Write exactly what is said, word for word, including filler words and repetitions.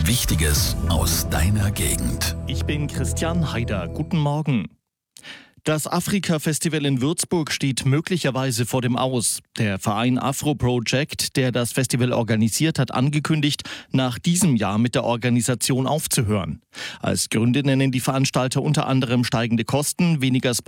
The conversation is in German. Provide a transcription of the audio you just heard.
Wichtiges aus deiner Gegend. Ich bin Christian Haider. Guten Morgen. Das Afrika-Festival in Würzburg steht möglicherweise vor dem Aus. Der Verein Afro Project, der das Festival organisiert, hat angekündigt, nach diesem Jahr mit der Organisation aufzuhören. Als Gründe nennen die Veranstalter unter anderem steigende Kosten, weniger